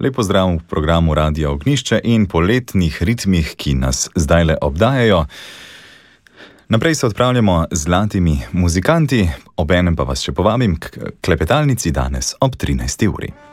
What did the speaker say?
Lep pozdrav v programu Radia Ognjišče in poletnih ritmih, ki nas zdajle obdajajo. Naprej se odpravljamo z zlatimi muzikanti, obenem pa vas še povabim k klepetalnici danes ob 13. uri.